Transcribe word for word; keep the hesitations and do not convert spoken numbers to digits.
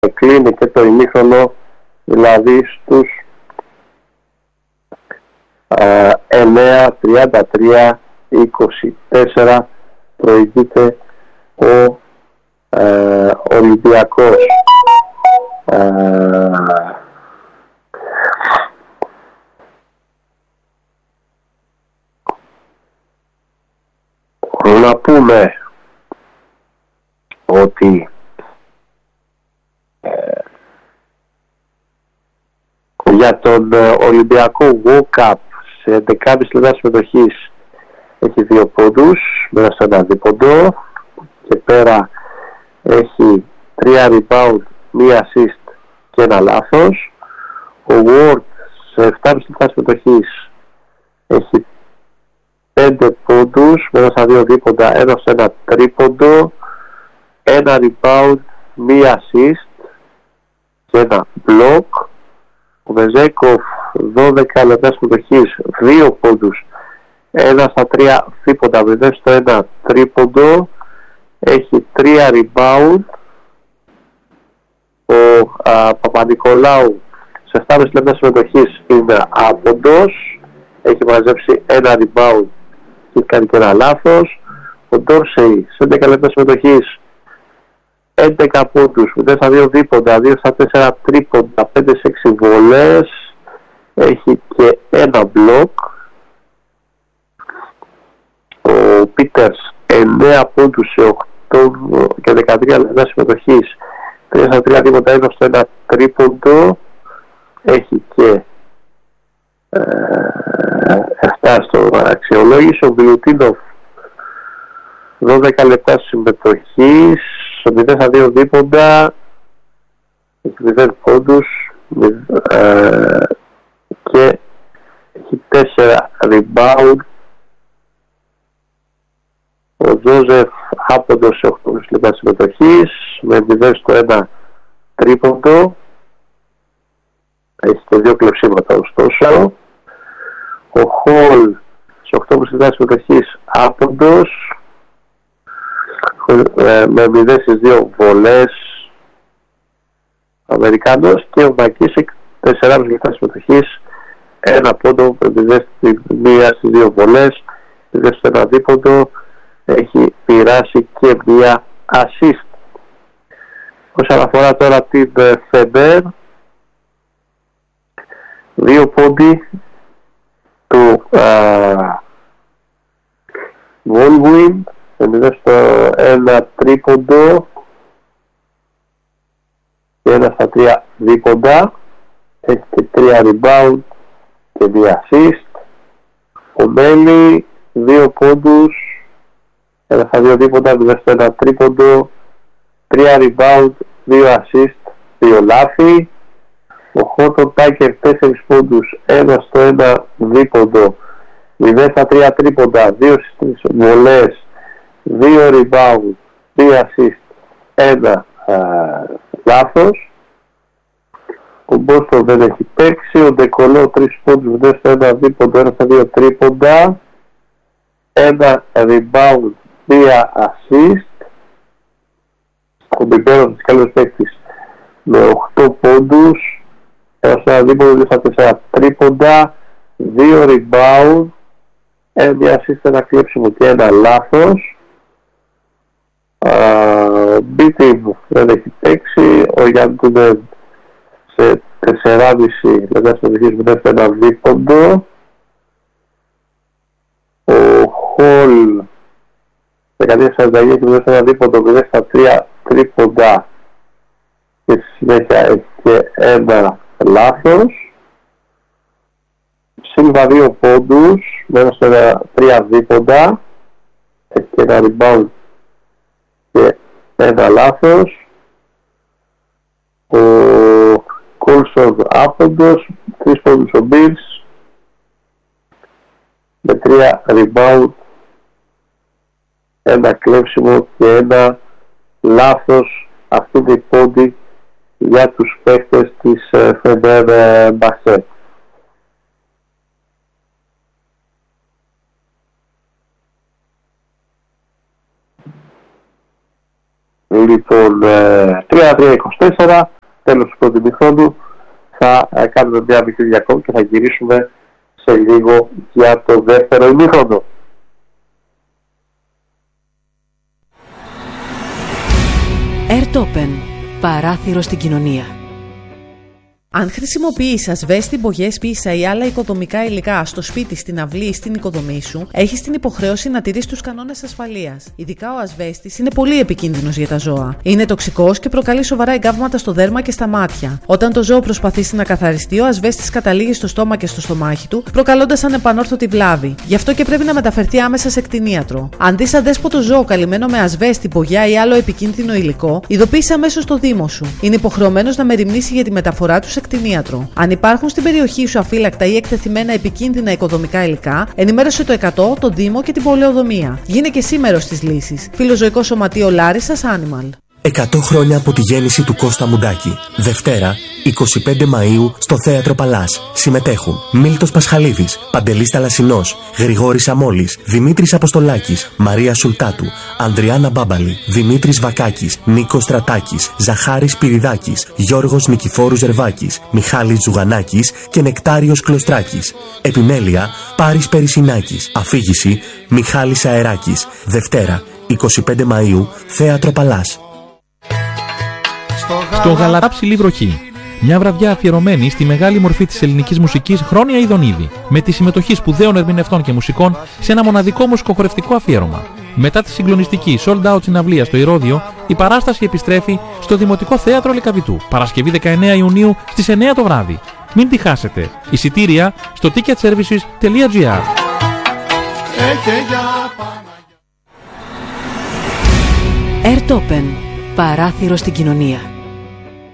κλείνει και το ημίχρονο, δηλαδή στους ε, εννέα τριάντα τρία είκοσι τέσσερα προηγείται ο ε, Ολυμπιακός. Ε, να πούμε ότι ε, για τον ε, Ολυμπιακό Walk Up σε δεκάμιση λεπτά συμμετοχής έχει δύο πόντους μέσα σε ένα δίποντο και πέρα έχει τρία rebound, μία assist και ένα λάθος. Ο Ward σε επτάμιση λεπτά συμμετοχής έχει πέντε πόντους μέσα σε δύο δίποντα, ένα σε ένα τρίποντο, ένα rebound, μία assist και ένα block. Ο Βεζέκοφ δώδεκα λεπτά συμμετοχής, δύο πόντους, ένα στα τρία δίποντα, μηδέν στο ένα τρίποντο, έχει τρία rebound. Ο α, Παπα-Νικολάου σε επτάμιση λεπτά συμμετοχής είναι άποντος, έχει μαζέψει ένα rebound και κάνει και ένα λάθος. Ο Ντόρσεϊ σε έντεκα λεπτά συμμετοχής έντεκα πόντους, μηδέν στα δύο δίποντα, δύο στα τέσσερα τρίποντα, πέντε σε έξι βολές, έχει και ένα μπλοκ. Ο Πίτερς εννέα πόντους σε οκτώ και δεκατρία λεπτά συμμετοχής, τρία στα τρία δίποντα, ένα στο ένα τρίποντο, έχει και ε, επτά στο αξιολόγηση. Ο Μιλουτίνοφ δώδεκα λεπτά συμμετοχής, μηδέν στα δύο δίποντα, έχει μηδέν πόντους ε, και έχει τέσσερα rebound. Ο Τζόζεφ άποντος σε οκτώ λεπτά συμμετοχής με μηδέν στο ένα τρίποντο, έχει και δύο κλεψίματα ωστόσο. Ο Χολ σε οκτώ λεπτά συμμετοχής άποντος με μηδέν στις δύο βολές, Αμερικάνος. Και ο Μακίσικ τέσσερα λεπτά συμμετοχής, ένα πόντο με μηδέν στη μία στις δύο βολές, μηδέν στο ένα δίποντο, έχει πειράσει και μία assist. Όσον αφορά τώρα την Φενέρ, δύο πόντι του Βόλβουιν, μηδέν στο ένα τρίποντο και ένα στα τρία δίποντα, έχει και τρία rebound και μία assist. Ο Μέλι δύο πόντους, ένα στα δύο δίποντα, μηδέν στο ένα τρίποντο, τρία rebound, δύο assist, δύο λάθη. Ο Χόρτον Τάκερ τέσσερα πόντους, ένα στο ένα δίποντο, μηδέν στα τρία τρίποντα, δύο στις τρεις βολές, δύο rebound, δύο assist, ένα α, λάθος. Ο Μπόστον δεν έχει παίξει. Ο Ντεκολό τρεις πόντους, μηδέν στο ένα δίποντο, ένα στα δύο τρίποντα, ένα rebound, δύο assist. Ο Μπιμπέρος της καλός παίκτης με οκτώ πόντους, ένα στο ένα δίποντο, δύο στα τέσσερα τρίποντα, δύο rebound, ένα assist, ένα κλέψιμο και ένα λάθος. Ο Μπίτιμ δεν έχει παίξει. Ο Γιάννη σε τεσσεράμισι λεπτά συμμετοχής μηδέν στο ένα δίποντο. Ο Χολ δεκατρία σαράντα εννιά και μηδέν στο ένα δίποντο, μηδέν στα τρία τρίποντα και στη συνέχεια έχει και ένα λάθος. Σίλβα δύο πόντους, μένα στο ένα τρία δίποντα, έχει και ένα rebound και ένα λάθος. Ο Κόλσον άποντος, τρεις πόντους ο Μπίλς με τρία rebound, ένα κλέψιμο και ένα λάθος. Αυτή είναι η πόντη για τους παίκτες της Φενέρ Μπασέτ. Λοιπόν, τρία τρία είκοσι τέσσερα, τέλος του πρώτου ημιχρόνου. Θα κάνουμε μια μικρή διακόπτη και θα γυρίσουμε σε λίγο για το δεύτερο ημίχρονο. Airtopen. Παράθυρο στην κοινωνία. Αν χρησιμοποιείς ασβέστη, μπογιές, πίσα ή άλλα οικοδομικά υλικά στο σπίτι, στην αυλή ή στην οικοδομή σου, έχεις την υποχρέωση να τηρείς τους κανόνες ασφαλείας. Ειδικά ο ασβέστης είναι πολύ επικίνδυνος για τα ζώα. Είναι τοξικός και προκαλεί σοβαρά εγκάβματα στο δέρμα και στα μάτια. Όταν το ζώο προσπαθήσει να καθαριστεί, ο ασβέστης καταλήγει στο στόμα και στο στομάχι του, προκαλώντας ανεπανόρθωτη βλάβη. Γι' αυτό και πρέπει να μεταφερθεί άμεσα σε κτηνίατρο. Αν δεις αδέσποτο ζώο καλυμμένο με ασβέστη, μπογιά ή άλλο επικίνδυνο υλικό, ειδοποίησε αμέσως το δήμο σου. Είναι υποχρεωμένος να μεριμνήσει για τη μεταφορά του σε κτηνίατρο. Αν υπάρχουν στην περιοχή σου αφύλακτα ή εκτεθειμένα επικίνδυνα οικοδομικά υλικά, ενημέρωσε το εκατό, το Δήμο και την πολεοδομία. Γίνε και εσύ μέρος της λύσης. Φιλοζωικό Σωματείο Λάρισσας Animal. εκατό χρόνια από τη γέννηση του Κώστα Μουντάκη. Δευτέρα, εικοστή πέμπτη Μαΐου, στο Θέατρο Παλάς. Συμμετέχουν Μίλτος Πασχαλίδης, Παντελής Θαλασσινός, Γρηγόρης Αμόλης, Δημήτρης Αποστολάκης, Μαρία Σουλτάτου, Ανδριάννα Μπάμπαλη, Δημήτρης Βακάκης, Νίκος Στρατάκης, Ζαχάρης Πυριδάκης, Γιώργος Νικηφόρου Ζερβάκης, Μιχάλης Ζουγανάκης και Νεκτάριος Κλωστράκης. Επιμέλεια, Πάρης Περισσινάκης. Αφήγηση, Μιχάλης Αεράκης. Δευτέρα, εικοστή πέμπτη Μαΐου, Θέατρο Παλάς. Στο Γαλαρά Ψηλή Βροχή. Μια βραδιά αφιερωμένη στη μεγάλη μορφή της ελληνικής μουσικής Χρόνια Ιδονίδη, με τη συμμετοχή σπουδαίων ερμηνευτών και μουσικών σε ένα μοναδικό μουσικοχορευτικό αφιέρωμα. Μετά τη συγκλονιστική sold out συναυλία στο Ηρώδειο, η παράσταση επιστρέφει στο Δημοτικό Θέατρο Λυκαβητού, Παρασκευή δεκαεννέα Ιουνίου στις εννέα το βράδυ. Μην τη χάσετε. Εισιτήρια στο ticket services τελεία gr. Airtopen. Παράθυρο στην κοινωνία.